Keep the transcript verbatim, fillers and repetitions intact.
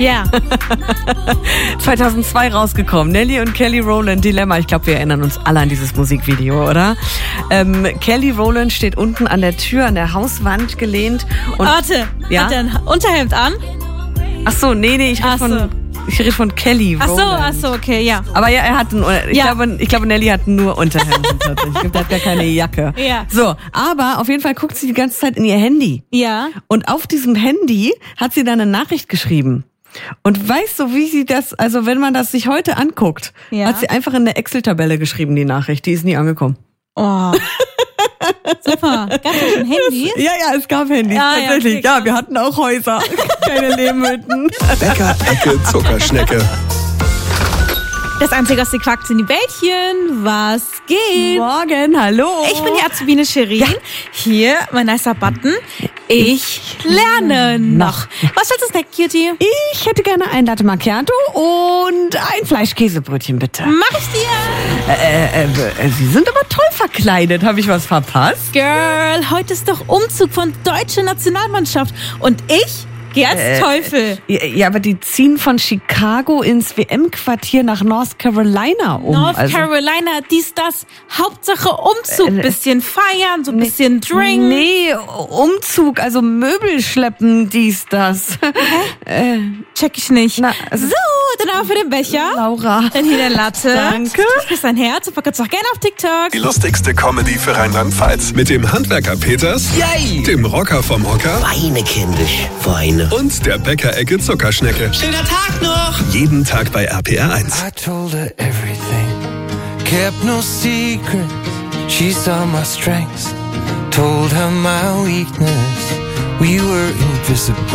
Ja. zweitausendzwei rausgekommen. Nelly und Kelly Rowland, Dilemma. Ich glaube, wir erinnern uns alle an dieses Musikvideo, oder? Ähm, Kelly Rowland steht unten an der Tür, an der Hauswand gelehnt. Und, Warte, ja? hat er ein Unterhemd an? Ach so, nee, nee, ich rede Ach so. von, ich rede von Kelly Ach Rowland. so, ach so, okay, ja. Aber ja, er hat ein, ich, Ja. glaube, ich glaube, Nelly hat nur Unterhemden tatsächlich. Ich glaube, der hat gar keine Jacke. Ja. So, aber auf jeden Fall guckt sie die ganze Zeit in ihr Handy. Ja. Und auf diesem Handy hat sie dann eine Nachricht geschrieben. Und weißt du, wie sie das, also wenn man das sich heute anguckt, Ja. hat sie einfach in der Excel-Tabelle geschrieben, die Nachricht. Die ist nie angekommen. Oh. Super. Gab es schon Handys? Ja, ja, es gab Handys, Ah, ja, tatsächlich. okay, Ja, wir hatten auch Häuser, keine Lehmhütten. Bäcker, Ecke, Zuckerschnecke. Das einzige aus den Quacks in die Bällchen. Was geht? Morgen, hallo. Ich bin die Azubine Shirin. Hier, mein nicer Button. Ich lerne noch. Was willst du, Snack Cutie? Ich hätte gerne ein Latte Macchiato und ein Fleischkäsebrötchen, bitte. Mach ich dir. Äh, äh, äh, Sie sind aber toll verkleidet. Habe ich was verpasst? Girl, heute ist doch Umzug von deutscher Nationalmannschaft. Und ich gehe als Äh, Teufel. Ja, ja, aber die ziehen von Chicago ins W M-Quartier nach North Carolina um. North also, Carolina, dies, das. Hauptsache Umzug. Äh, Bisschen feiern, so ein bisschen Drink. Nee, Umzug, also Möbel schleppen, dies, das. äh, Check ich nicht. Na, also- so, dann auch für den Becher. Laura. Dann hier der Latte. Danke. Das ist ein Herz. Und verkauft auch gerne auf TikTok. Die lustigste Comedy für Rheinland-Pfalz. Mit dem Handwerker Peters, Yay! dem Rocker vom Hocker Weine, kindisch, weine. und der Bäcker-Ecke Zuckerschnecke. Schöner Tag noch! Jeden Tag bei R P R eins. I told her everything, kept no secret. She saw my strengths, told her my weakness. We were invisible.